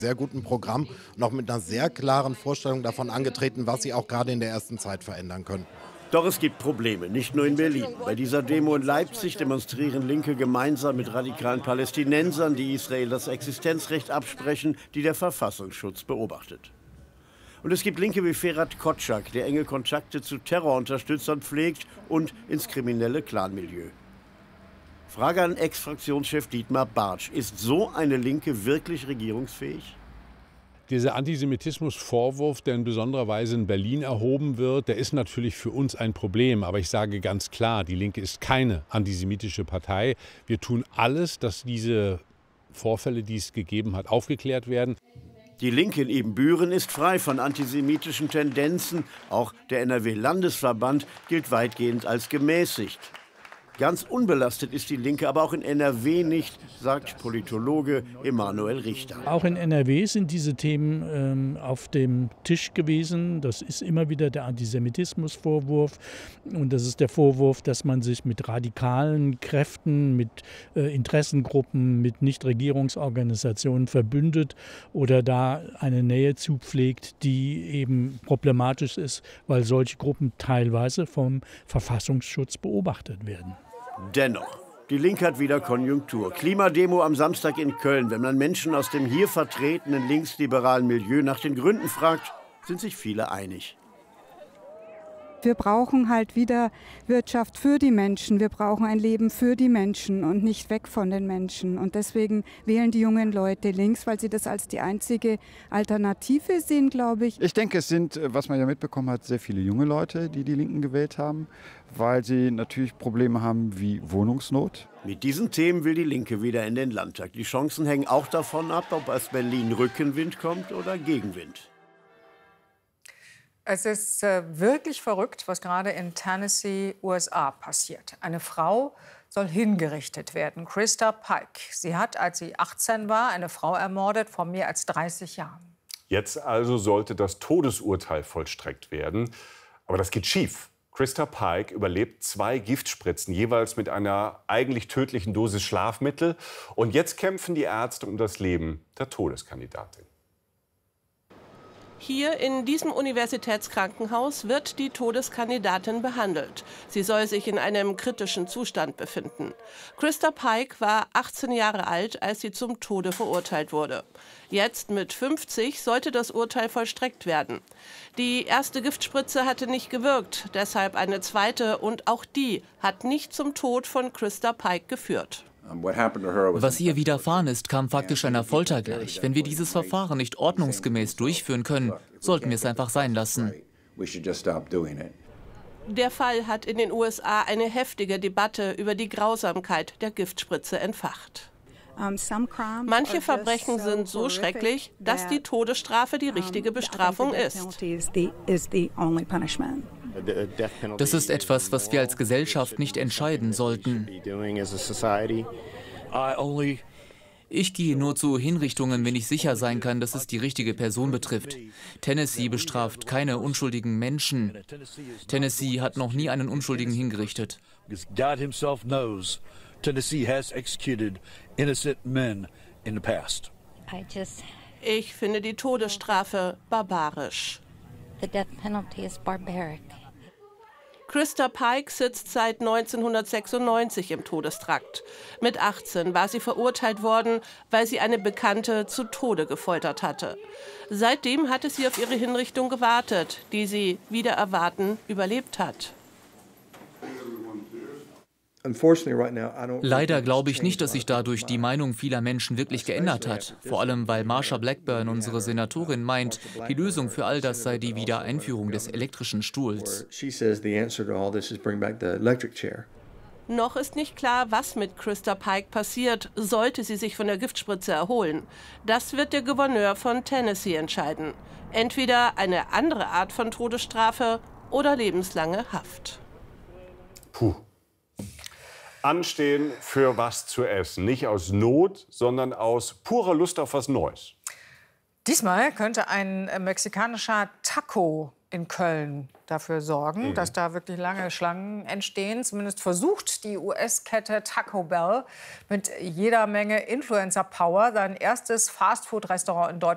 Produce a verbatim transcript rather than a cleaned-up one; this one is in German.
Sehr guten Programm und auch mit einer sehr klaren Vorstellung davon angetreten, was sie auch gerade in der ersten Zeit verändern können. Doch es gibt Probleme, nicht nur in Berlin. Bei dieser Demo in Leipzig demonstrieren Linke gemeinsam mit radikalen Palästinensern, die Israel das Existenzrecht absprechen, die der Verfassungsschutz beobachtet. Und es gibt Linke wie Ferhat Kotschak, der enge Kontakte zu Terrorunterstützern pflegt und ins kriminelle Clanmilieu. Frage an Ex-Fraktionschef Dietmar Bartsch. Ist so eine Linke wirklich regierungsfähig? Dieser Antisemitismusvorwurf, der in besonderer Weise in Berlin erhoben wird, der ist natürlich für uns ein Problem. Aber ich sage ganz klar, die Linke ist keine antisemitische Partei. Wir tun alles, dass diese Vorfälle, die es gegeben hat, aufgeklärt werden. Die Linke in Ibbenbüren ist frei von antisemitischen Tendenzen. Auch der N R W-Landesverband gilt weitgehend als gemäßigt. Ganz unbelastet ist die Linke aber auch in N R W nicht, sagt Politologe Emanuel Richter. Auch in N R W sind diese Themen ähm, auf dem Tisch gewesen. Das ist immer wieder der Antisemitismusvorwurf. Und das ist der Vorwurf, dass man sich mit radikalen Kräften, mit äh, Interessengruppen, mit Nichtregierungsorganisationen verbündet oder da eine Nähe zupflegt, die eben problematisch ist, weil solche Gruppen teilweise vom Verfassungsschutz beobachtet werden. Dennoch, die Linke hat wieder Konjunktur. Klimademo am Samstag in Köln. Wenn man Menschen aus dem hier vertretenen linksliberalen Milieu nach den Gründen fragt, sind sich viele einig. Wir brauchen halt wieder Wirtschaft für die Menschen. Wir brauchen ein Leben für die Menschen und nicht weg von den Menschen. Und deswegen wählen die jungen Leute links, weil sie das als die einzige Alternative sehen, glaube ich. Ich denke, es sind, was man ja mitbekommen hat, sehr viele junge Leute, die die Linken gewählt haben, weil sie natürlich Probleme haben wie Wohnungsnot. Mit diesen Themen will die Linke wieder in den Landtag. Die Chancen hängen auch davon ab, ob aus Berlin Rückenwind kommt oder Gegenwind. Es ist äh, wirklich verrückt, was gerade in Tennessee, U S A passiert. Eine Frau soll hingerichtet werden, Christa Pike. Sie hat, als sie achtzehn war, eine Frau ermordet vor mehr als dreißig Jahren. Jetzt also sollte das Todesurteil vollstreckt werden. Aber das geht schief. Christa Pike überlebt zwei Giftspritzen, jeweils mit einer eigentlich tödlichen Dosis Schlafmittel. Und jetzt kämpfen die Ärzte um das Leben der Todeskandidatin. Hier in diesem Universitätskrankenhaus wird die Todeskandidatin behandelt. Sie soll sich in einem kritischen Zustand befinden. Christa Pike war achtzehn Jahre alt, als sie zum Tode verurteilt wurde. Jetzt mit fünfzig sollte das Urteil vollstreckt werden. Die erste Giftspritze hatte nicht gewirkt, deshalb eine zweite, und auch die hat nicht zum Tod von Christa Pike geführt. Was ihr widerfahren ist, kam faktisch einer Folter gleich. Wenn wir dieses Verfahren nicht ordnungsgemäß durchführen können, sollten wir es einfach sein lassen. Der Fall hat in den U S A eine heftige Debatte über die Grausamkeit der Giftspritze entfacht. Manche Verbrechen sind so schrecklich, dass die Todesstrafe die richtige Bestrafung ist. Das ist etwas, was wir als Gesellschaft nicht entscheiden sollten. Ich gehe nur zu Hinrichtungen, wenn ich sicher sein kann, dass es die richtige Person betrifft. Tennessee bestraft keine unschuldigen Menschen. Tennessee hat noch nie einen Unschuldigen hingerichtet. Tennessee has executed innocent men in the past. Ich finde die Todesstrafe barbarisch. The death penalty is barbaric. Christa Pike sitzt seit neunzehnhundertsechsundneunzig im Todestrakt. Mit achtzehn war sie verurteilt worden, weil sie eine Bekannte zu Tode gefoltert hatte. Seitdem hatte sie auf ihre Hinrichtung gewartet, die sie, wider Erwarten, überlebt hat. Leider glaube ich nicht, dass sich dadurch die Meinung vieler Menschen wirklich geändert hat. Vor allem, weil Marsha Blackburn, unsere Senatorin, meint, die Lösung für all das sei die Wiedereinführung des elektrischen Stuhls. Noch ist nicht klar, was mit Christa Pike passiert, sollte sie sich von der Giftspritze erholen. Das wird der Gouverneur von Tennessee entscheiden. Entweder eine andere Art von Todesstrafe oder lebenslange Haft. Puh. Anstehen für was zu essen. Nicht aus Not, sondern aus purer Lust auf was Neues. Diesmal könnte ein mexikanischer Taco in Köln dafür sorgen, mhm. dass da wirklich lange Schlangen entstehen. Zumindest versucht die U S-Kette Taco Bell mit jeder Menge Influencer-Power sein erstes Fastfood-Restaurant in Deutschland